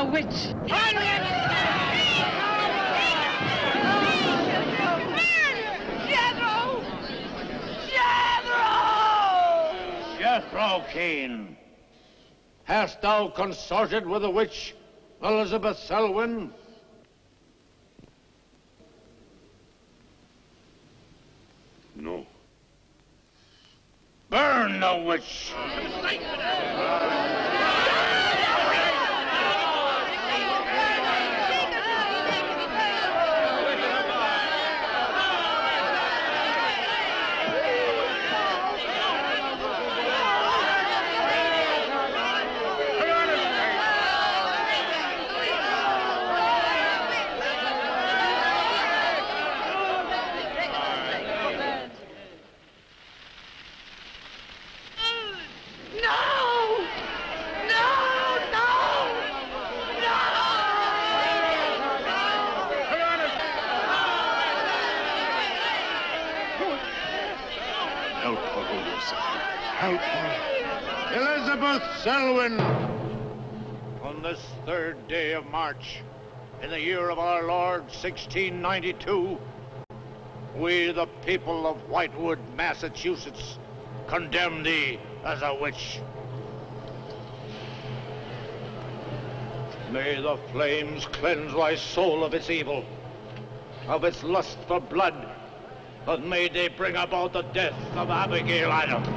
witch. Jethro Kane, hast thou consorted with the witch Elizabeth Selwyn? No. Burn the witch! Help her. Elizabeth Selwyn, on this 3rd day of March, in the year of our Lord, 1692, we, the people of Whitewood, Massachusetts, condemn thee as a witch. May the flames cleanse thy soul of its evil, of its lust for blood, but may they bring about the death of Abigail Adams.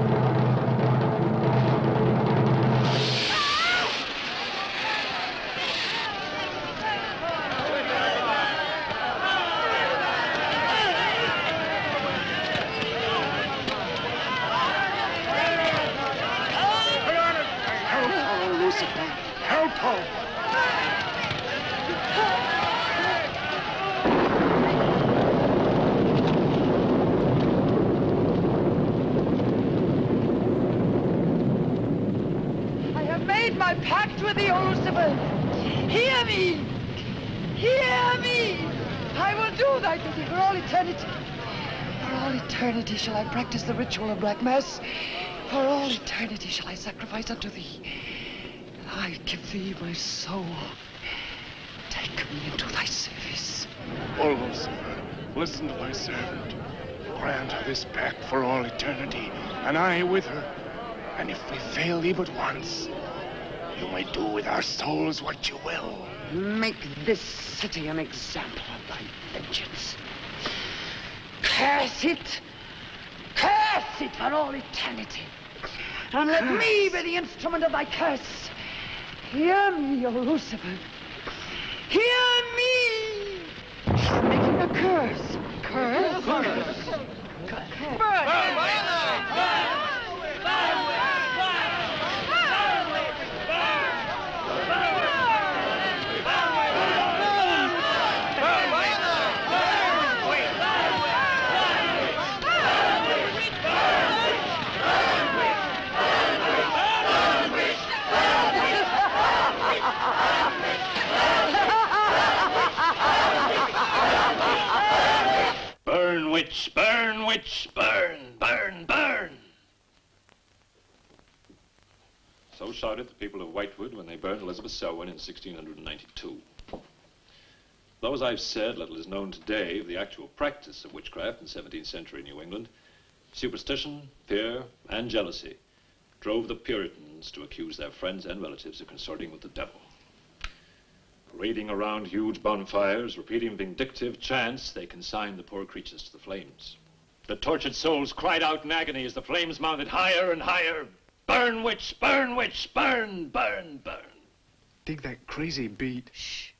My pact with the Lucifer. Hear me! Hear me! I will do thy bidding for all eternity. For all eternity shall I practice the ritual of Black Mass. For all eternity shall I sacrifice unto thee. I give thee my soul. Take me into thy service. O Lucifer, listen to thy servant. Grant her this pact for all eternity, and I with her. And if we fail thee but once, you may do with our souls what you will. Make this city an example of thy vengeance. Curse it! Curse it for all eternity! And let me be the instrument of thy curse. Hear me, O Lucifer. Hear me! Making a curse. Curse? Burn! Burn, witch, burn, witch, burn, burn, burn. So shouted the people of Whitewood when they burned Elizabeth Selwyn in 1692. Though, as I've said, little is known today of the actual practice of witchcraft in 17th century New England, superstition, fear, and jealousy drove the Puritans to accuse their friends and relatives of consorting with the devil. Parading around huge bonfires, repeating vindictive chants, they consigned the poor creatures to the flames. The tortured souls cried out in agony as the flames mounted higher and higher. Burn, witch, burn, witch, burn, burn, burn. Dig that crazy beat. Shh.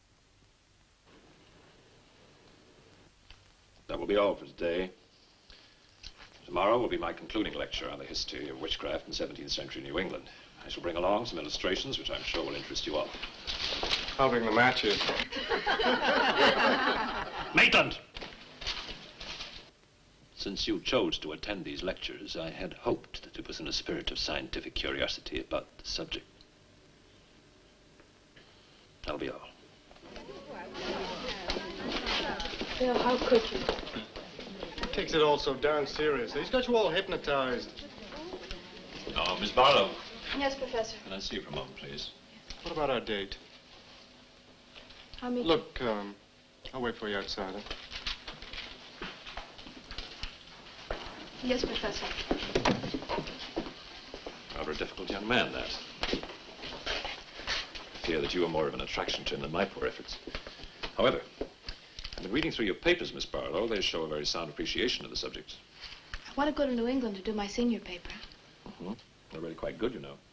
That will be all for today. Tomorrow will be my concluding lecture on the history of witchcraft in 17th century New England. I shall bring along some illustrations which I'm sure will interest you all. I'll bring the matches. Maitland! Since you chose to attend these lectures, I had hoped that it was in a spirit of scientific curiosity about the subject. That'll be all. Bill, how could you? He takes it all so darn seriously. He's got you all hypnotized. Oh, Miss Barlow. Yes, Professor. Can I see you for a moment, please? What about our date? I'll meet you. Look, I'll wait for you outside. Huh? Yes, Professor. Rather a difficult young man, that. I fear that you are more of an attraction to him than my poor efforts. However, I've been reading through your papers, Miss Barlow. They show a very sound appreciation of the subject. I want to go to New England to do my senior paper. They're really quite good, you know.